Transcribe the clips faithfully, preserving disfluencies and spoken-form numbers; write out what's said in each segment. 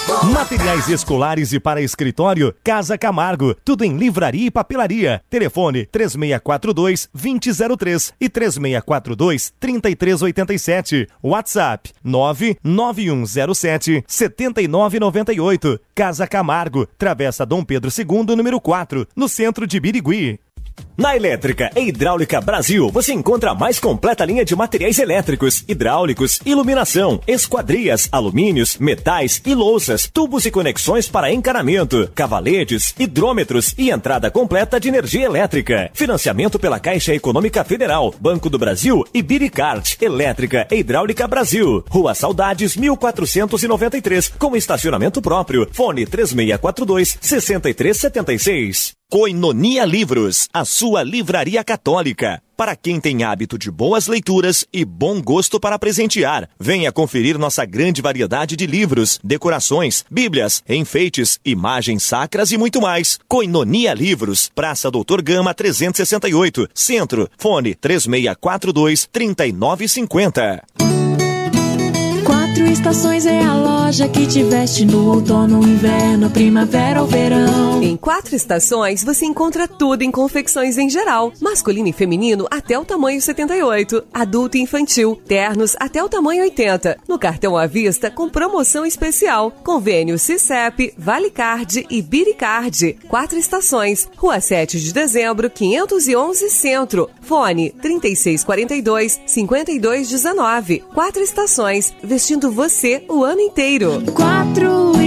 Materiais escolares e para escritório, Casa Camargo. Tudo em livraria e papelaria. Telefone três seis quatro dois, dois zero zero três e três seis quatro dois, três três oito sete. WhatsApp nove nove um zero sete, sete nove nove oito. Casa Camargo, Travessa Dom Pedro segundo, número quatro, no centro de Birigui. Na Elétrica e Hidráulica Brasil, você encontra a mais completa linha de materiais elétricos, hidráulicos, iluminação, esquadrias, alumínios, metais e louças, tubos e conexões para encanamento, cavaletes, hidrômetros e entrada completa de energia elétrica. Financiamento pela Caixa Econômica Federal, Banco do Brasil e Biricart. Elétrica e Hidráulica Brasil. Rua Saudades, mil quatrocentos e noventa e três, com estacionamento próprio. Fone três seis quatro dois, seis três sete seis. Koinonia Livros, a sua livraria católica. Para quem tem hábito de boas leituras e bom gosto para presentear, venha conferir nossa grande variedade de livros, decorações, bíblias, enfeites, imagens sacras e muito mais. Koinonia Livros, Praça Doutor Gama trezentos e sessenta e oito, Centro. Fone três seis quatro dois, três nove cinco zero. Quatro Estações é a loja que te veste no outono, inverno, primavera ou verão. Em Quatro Estações você encontra tudo em confecções em geral, masculino e feminino até o tamanho setenta e oito, adulto e infantil, ternos até o tamanho oitenta. No cartão à vista com promoção especial, convênio Cicep, Valicard e Biricard. Quatro Estações, Rua sete de dezembro, quinhentos e onze Centro. Fone trinta e seis quarenta e dois, cinquenta e dois dezenove. Quatro Estações, vestindo você o ano inteiro. Quatro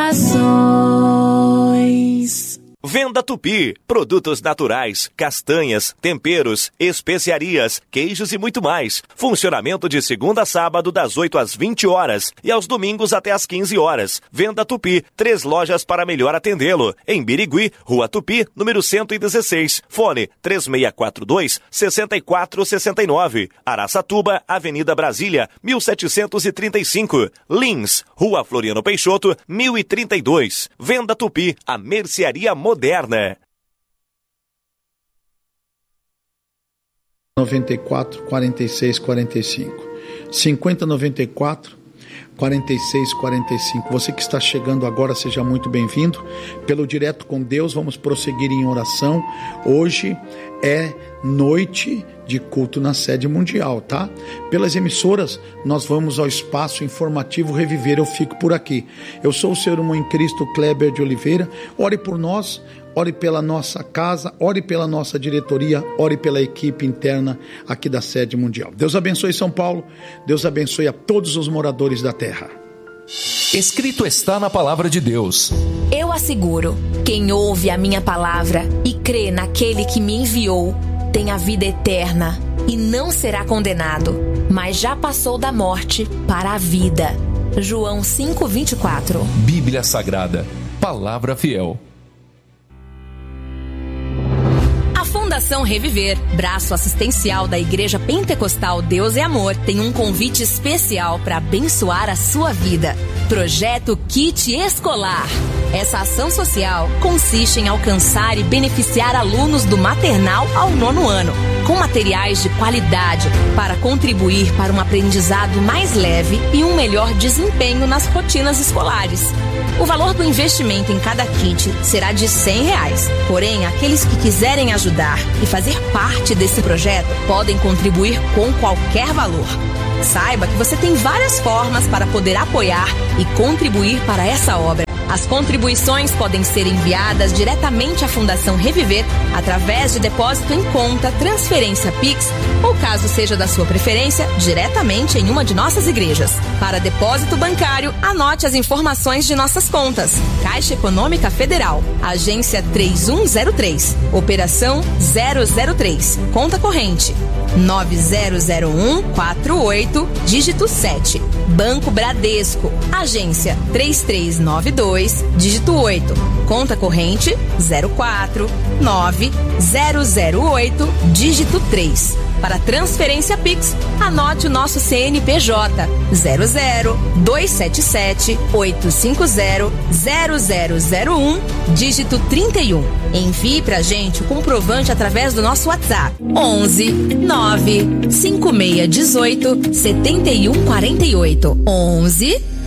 Estações. Venda Tupi, produtos naturais, castanhas, temperos, especiarias, queijos e muito mais. Funcionamento de segunda a sábado das oito às vinte horas e aos domingos até às quinze horas. Venda Tupi, três lojas para melhor atendê-lo. Em Birigui, Rua Tupi, número cento e dezesseis. Fone três seis quatro dois, seis quatro seis nove. Araçatuba, Avenida Brasília, mil setecentos e trinta e cinco. Lins, Rua Floriano Peixoto, mil e trinta e dois. Venda Tupi, a mercearia moderna. Moderna. noventa e quatro, quarenta e seis, quarenta e cinco. cinquenta, noventa e quatro, quarenta e seis, quarenta e cinco. Você que está chegando agora, seja muito bem-vindo. Pelo Direto com Deus, vamos prosseguir em oração. Hoje é noite de culto na sede mundial, tá? Pelas emissoras, nós vamos ao espaço informativo Reviver. Eu fico por aqui. Eu sou o seu irmão em Cristo, Kleber de Oliveira. Ore por nós, ore pela nossa casa, ore pela nossa diretoria, ore pela equipe interna aqui da sede mundial. Deus abençoe São Paulo, Deus abençoe a todos os moradores da terra. Escrito está na palavra de Deus. Eu asseguro, quem ouve a minha palavra e crê naquele que me enviou, tem a vida eterna e não será condenado, mas já passou da morte para a vida. João cinco, vinte e quatro. Bíblia Sagrada, palavra fiel. A Fundação Reviver, braço assistencial da Igreja Pentecostal Deus é Amor, tem um convite especial para abençoar a sua vida. Projeto Kit Escolar. Essa ação social consiste em alcançar e beneficiar alunos do maternal ao nono ano, com materiais de qualidade para contribuir para um aprendizado mais leve e um melhor desempenho nas rotinas escolares. O valor do investimento em cada kit será de cem reais. Porém, aqueles que quiserem ajudar e fazer parte desse projeto podem contribuir com qualquer valor. Saiba que você tem várias formas para poder apoiar e contribuir para essa obra. As contribuições podem ser enviadas diretamente à Fundação Reviver através de depósito em conta, transferência Pix ou, caso seja da sua preferência, diretamente em uma de nossas igrejas. Para depósito bancário, anote as informações de nossas contas. Caixa Econômica Federal, Agência três um zero três, Operação zero zero três, Conta Corrente nove zero zero um quatro oito, dígito sete. Banco Bradesco, Agência três três nove dois, dígito oito. Conta Corrente zero quatro nove zero zero oito, dígito três. Para transferência Pix, anote o nosso C N P J zero zero dois sete sete oito cinco zero zero zero zero um, dígito trinta e um. Envie pra gente o comprovante através do nosso WhatsApp onze nove cinco seis um oito sete um quatro oito onze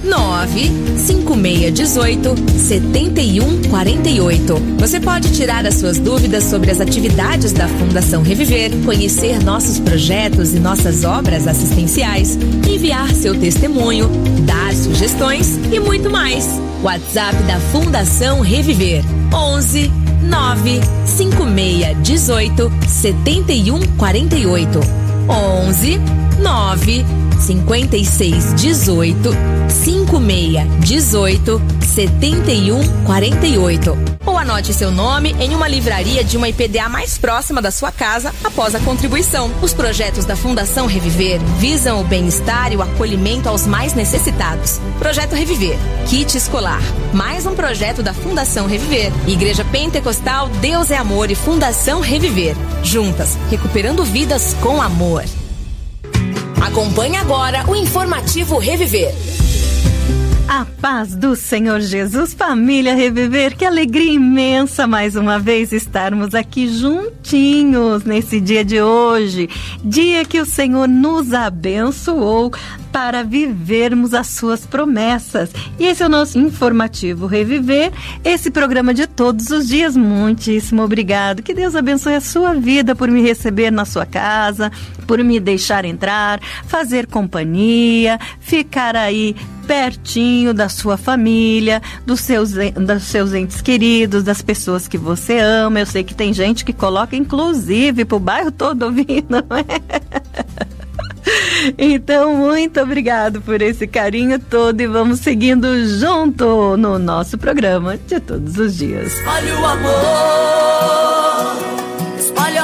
nove cinco seis um oito sete um quatro oito. Você pode tirar as suas dúvidas sobre as atividades da Fundação Reviver, conhecer nossos projetos e nossas obras assistenciais, enviar seu testemunho, dar sugestões e muito mais. WhatsApp da Fundação Reviver: onze nove cinco seis um oito sete um quatro oito. onze nove cinco seis um oito cinco seis um oito sete um quatro oito. Ou anote seu nome em uma livraria de uma I P D A mais próxima da sua casa após a contribuição. Os projetos da Fundação Reviver visam o bem-estar e o acolhimento aos mais necessitados. Projeto Reviver, kit escolar, mais um projeto da Fundação Reviver. Igreja Pentecostal Deus é Amor e Fundação Reviver. Juntas, recuperando vidas com amor. Acompanhe agora o informativo Reviver. A paz do Senhor Jesus, família Reviver, que alegria imensa mais uma vez estarmos aqui juntinhos nesse dia de hoje, dia que o Senhor nos abençoou para vivermos as suas promessas. E esse é o nosso informativo Reviver, esse programa de todos os dias. Muitíssimo obrigado, que Deus abençoe a sua vida por me receber na sua casa, por me deixar entrar, fazer companhia, ficar aí pertinho da sua família, dos seus, dos seus entes queridos, das pessoas que você ama. Eu sei que tem gente que coloca inclusive pro bairro todo ouvindo, não é? Então, muito obrigado por esse carinho todo e vamos seguindo junto no nosso programa de todos os dias. Espalhe o amor, espalhe a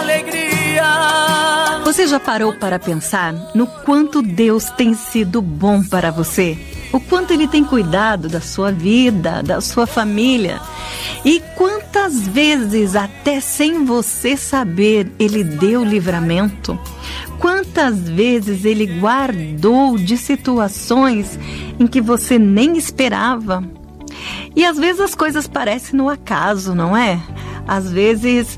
alegria. Você já parou para pensar no quanto Deus tem sido bom para você? O quanto Ele tem cuidado da sua vida, da sua família? E quantas vezes, até sem você saber, Ele deu livramento? Quantas vezes Ele guardou de situações em que você nem esperava? E às vezes as coisas parecem no acaso, não é? Às vezes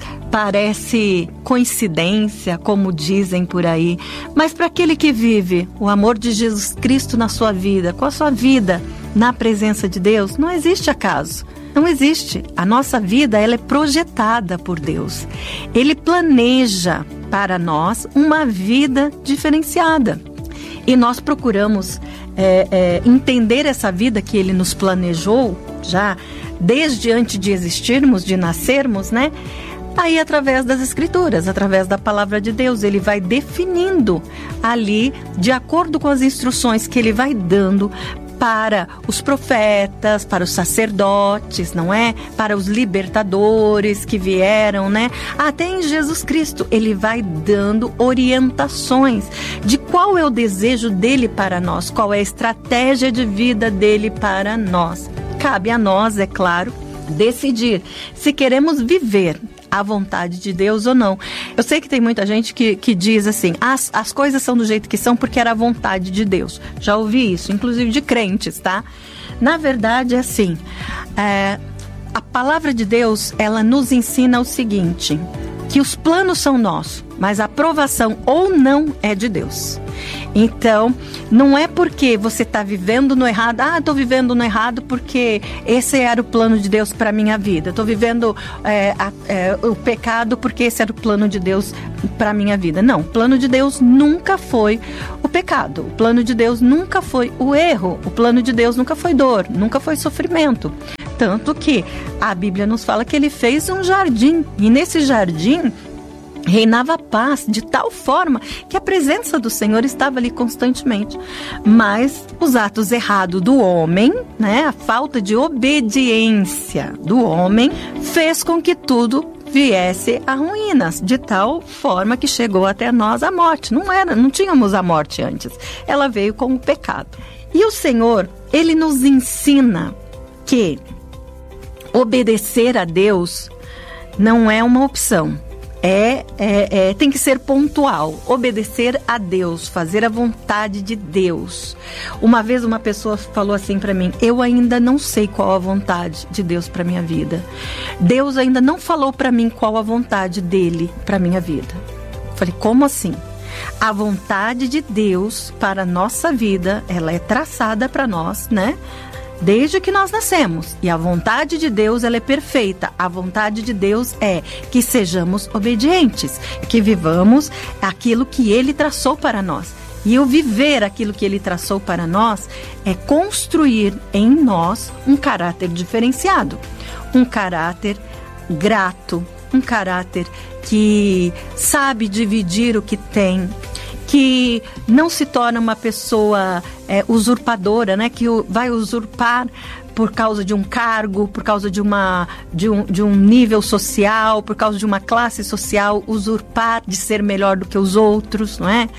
parece coincidência, como dizem por aí. Mas para aquele que vive o amor de Jesus Cristo na sua vida, com a sua vida na presença de Deus, não existe acaso. Não existe. A nossa vida, ela é projetada por Deus. Ele planeja para nós uma vida diferenciada. E nós procuramos é, é, entender essa vida que Ele nos planejou, já desde antes de existirmos, de nascermos, né? Aí, através das Escrituras, através da Palavra de Deus, Ele vai definindo ali, de acordo com as instruções que Ele vai dando para os profetas, para os sacerdotes, não é? Para os libertadores que vieram, né? Até em Jesus Cristo, Ele vai dando orientações de qual é o desejo dEle para nós, qual é a estratégia de vida dEle para nós. Cabe a nós, é claro, decidir se queremos viver a vontade de Deus ou não. Eu sei que tem muita gente que, que diz assim, as, as coisas são do jeito que são porque era a vontade de Deus. Já ouvi isso, inclusive de crentes, tá? Na verdade, é assim, é, a palavra de Deus, ela nos ensina o seguinte, que os planos são nossos, mas a aprovação ou não é de Deus. Então, não é porque você está vivendo no errado, ah, estou vivendo no errado porque esse era o plano de Deus para a minha vida. Estou vivendo é, a, é, o pecado porque esse era o plano de Deus para a minha vida. Não, o plano de Deus nunca foi o pecado. O plano de Deus nunca foi o erro. O plano de Deus nunca foi dor, nunca foi sofrimento. Tanto que a Bíblia nos fala que Ele fez um jardim. E nesse jardim reinava paz de tal forma que a presença do Senhor estava ali constantemente. Mas os atos errados do homem, né, a falta de obediência do homem, fez com que tudo viesse a ruínas, de tal forma que chegou até nós a morte. Não era, não tínhamos a morte antes. Ela veio com o pecado. E o Senhor, Ele nos ensina que obedecer a Deus não é uma opção. É, é, é, tem que ser pontual, obedecer a Deus, fazer a vontade de Deus. Uma vez uma pessoa falou assim para mim, eu ainda não sei qual a vontade de Deus para minha vida. Deus ainda não falou para mim qual a vontade dele para minha vida. Eu falei, como assim? A vontade de Deus para a nossa vida, ela é traçada para nós, né? Desde que nós nascemos. E a vontade de Deus, ela é perfeita. A vontade de Deus é que sejamos obedientes, que vivamos aquilo que Ele traçou para nós. E o viver aquilo que Ele traçou para nós é construir em nós um caráter diferenciado, um caráter grato, um caráter que sabe dividir o que tem, que não se torna uma pessoa é, usurpadora, né? Que vai usurpar por causa de um cargo, por causa de, uma, de, um, de um nível social, por causa de uma classe social, usurpar de ser melhor do que os outros, não é?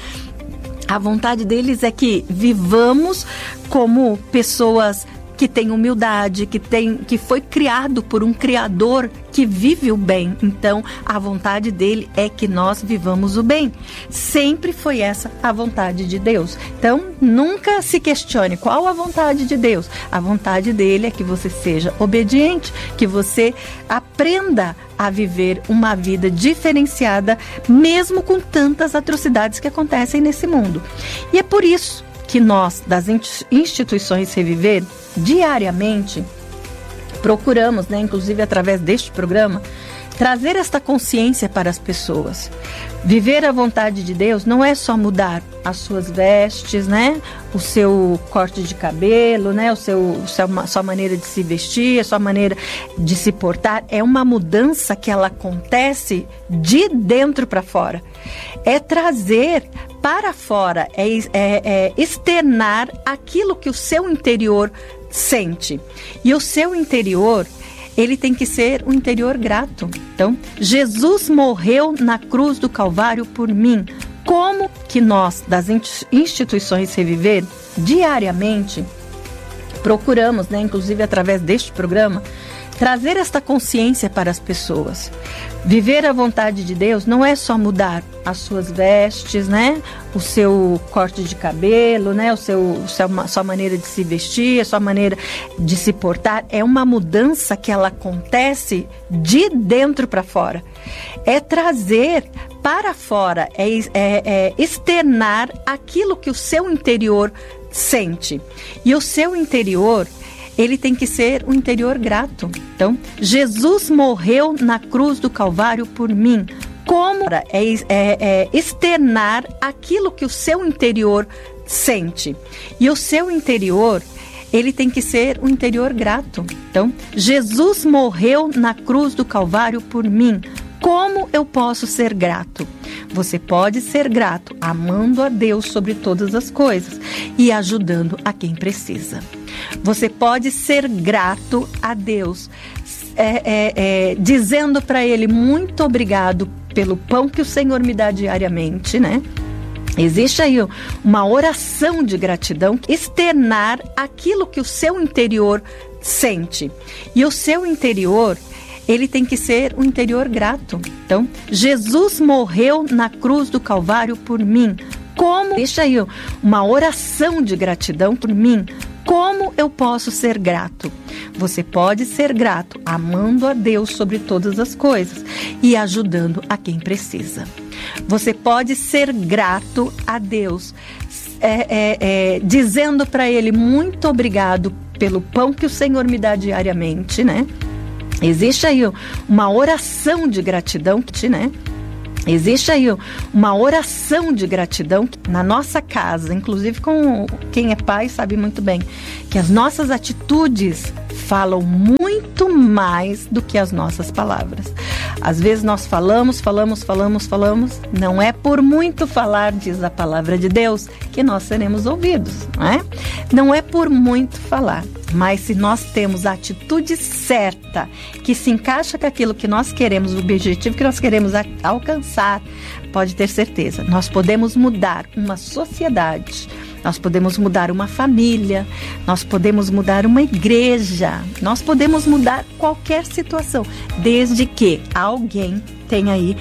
A vontade deles é que vivamos como pessoas que têm humildade, que, tem, que foi criado por um Criador que vive o bem. Então, a vontade dele é que nós vivamos o bem. Sempre foi essa a vontade de Deus. Então, nunca se questione qual a vontade de Deus. A vontade dele é que você seja obediente, que você aprenda a viver uma vida diferenciada, mesmo com tantas atrocidades que acontecem nesse mundo. E é por isso que nós, das instituições Reviver, diariamente procuramos, né, inclusive através deste programa, trazer esta consciência para as pessoas. Viver a vontade de Deus não é só mudar as suas vestes, né, o seu corte de cabelo, né, o seu, o seu, a sua maneira de se vestir, a sua maneira de se portar. É uma mudança que ela acontece de dentro para fora. É trazer para fora, é, é, é externar aquilo que o seu interior sente. E o seu interior, ele tem que ser um interior grato. Então, Jesus morreu na cruz do Calvário por mim. Como que nós, das instituições Reviver, diariamente procuramos, né, inclusive através deste programa, trazer esta consciência para as pessoas. Viver a vontade de Deus não é só mudar as suas vestes, né? O seu corte de cabelo, né? O seu, o seu, a sua maneira de se vestir, a sua maneira de se portar. É uma mudança que ela acontece de dentro para fora. É trazer para fora, é, é, é externar aquilo que o seu interior sente. E o seu interior, ele tem que ser um interior grato. Então, Jesus morreu na cruz do Calvário por mim. Como é, é, é externar aquilo que o seu interior sente. E o seu interior, ele tem que ser um interior grato. Então, Jesus morreu na cruz do Calvário por mim. Como eu posso ser grato? Você pode ser grato amando a Deus sobre todas as coisas e ajudando a quem precisa. Você pode ser grato a Deus, é, é, é, dizendo para Ele muito obrigado pelo pão que o Senhor me dá diariamente, né? Existe aí uma oração de gratidão, externar aquilo que o seu interior sente. E o seu interior, ele tem que ser um interior grato. Então, Jesus morreu na cruz do Calvário por mim. Como? Deixa aí uma oração de gratidão por mim. Como eu posso ser grato? Você pode ser grato amando a Deus sobre todas as coisas e ajudando a quem precisa. Você pode ser grato a Deus, é, é, é, dizendo para Ele muito obrigado pelo pão que o Senhor me dá diariamente, né? Existe aí uma oração de gratidão, né? Existe aí uma oração de gratidão na nossa casa, inclusive com quem é pai sabe muito bem, que as nossas atitudes falam muito mais do que as nossas palavras. Às vezes nós falamos, falamos, falamos, falamos, não é por muito falar, diz a palavra de Deus, que nós seremos ouvidos, não é? Não é por muito falar, mas se nós temos a atitude certa, que se encaixa com aquilo que nós queremos, o objetivo que nós queremos a- alcançar, pode ter certeza, nós podemos mudar uma sociedade, nós podemos mudar uma família, nós podemos mudar uma igreja, nós podemos mudar qualquer situação, desde que alguém tenha aí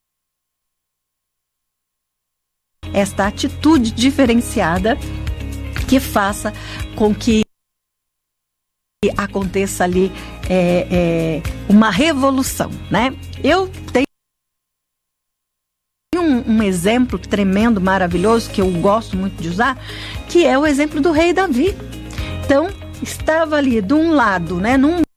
esta atitude diferenciada que faça com que aconteça ali é, é, uma revolução, né? Eu tenho um, um exemplo tremendo, maravilhoso, que eu gosto muito de usar, que é o exemplo do rei Davi. Então, estava ali de um lado, né, num